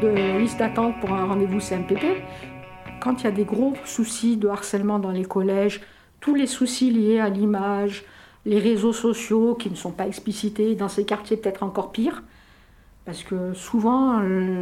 Liste d'attente pour un rendez-vous CMPP. Quand il y a des gros soucis de harcèlement dans les collèges, tous les soucis liés à l'image, les réseaux sociaux qui ne sont pas explicités, dans ces quartiers peut-être encore pire, parce que souvent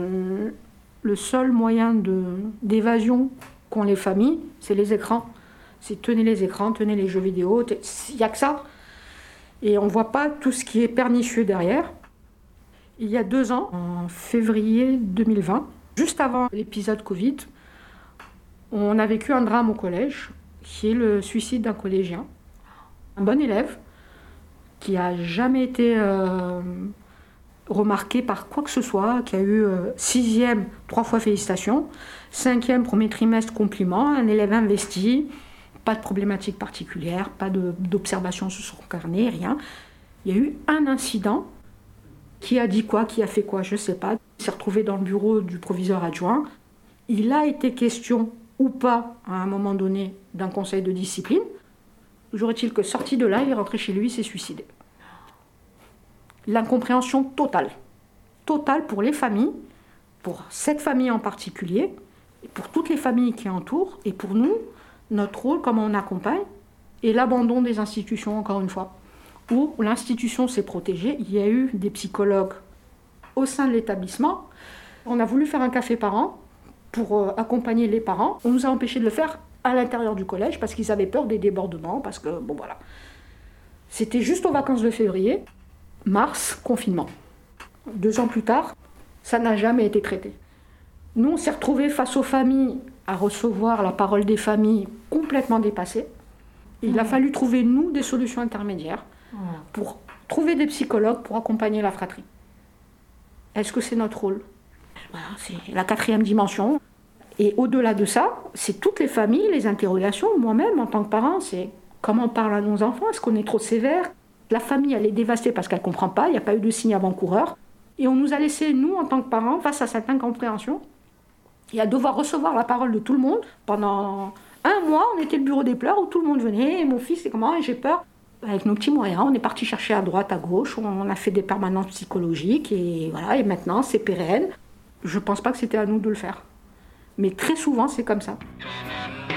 le seul moyen d'évasion qu'ont les familles, c'est les écrans. C'est tenez les écrans, tenez les jeux vidéo, il n'y a que ça. Et on ne voit pas tout ce qui est pernicieux derrière. Il y a 2 ans, en février 2020, juste avant l'épisode Covid, on a vécu un drame au collège, qui est le suicide d'un collégien. Un bon élève, qui n'a jamais été remarqué par quoi que ce soit, qui a eu 6e, 3 fois félicitations, 5e, premier trimestre, compliment, un élève investi, pas de problématique particulière, pas d'observation sur son carnet, rien. Il y a eu un incident. Qui a dit quoi, qui a fait quoi, je ne sais pas. Il s'est retrouvé dans le bureau du proviseur adjoint. Il a été question, ou pas, à un moment donné, d'un conseil de discipline. Toujours est-il que sorti de là, il est rentré chez lui, il s'est suicidé. L'incompréhension totale. Totale pour les familles, pour cette famille en particulier, et pour toutes les familles qui entourent, et pour nous, notre rôle, comment on accompagne, et l'abandon des institutions, encore une fois. Où l'institution s'est protégée, il y a eu des psychologues au sein de l'établissement. On a voulu faire un café parents pour accompagner les parents. On nous a empêché de le faire à l'intérieur du collège parce qu'ils avaient peur des débordements, parce que, bon voilà. C'était juste aux vacances de février, mars, confinement. 2 ans plus tard, ça n'a jamais été traité. Nous, on s'est retrouvés face aux familles à recevoir la parole des familles complètement dépassées. Il a fallu trouver, nous, des solutions intermédiaires pour trouver des psychologues pour accompagner la fratrie. Est-ce que c'est notre rôle ? Voilà, c'est la 4e dimension. Et au-delà de ça, c'est toutes les familles, les interrogations. Moi-même, en tant que parent, c'est comment on parle à nos enfants ? Est-ce qu'on est trop sévère ? La famille, elle est dévastée parce qu'elle ne comprend pas, il n'y a pas eu de signe avant-coureur. Et on nous a laissé, nous, en tant que parents, face à cette incompréhension, et à devoir recevoir la parole de tout le monde. Pendant 1 mois, on était le bureau des pleurs où tout le monde venait. Et mon fils, c'est comment ? Et j'ai peur. Avec nos petits moyens, on est parti chercher à droite, à gauche, on a fait des permanences psychologiques et voilà, et maintenant c'est pérenne. Je ne pense pas que c'était à nous de le faire. Mais très souvent, c'est comme ça.